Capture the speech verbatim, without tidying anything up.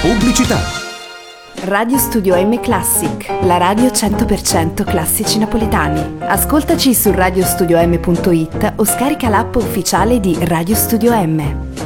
Pubblicità. Radio Studio M Classic, la radio cento per cento classici napoletani. Ascoltaci su radiostudiom punto it o scarica l'app ufficiale di Radio Studio M.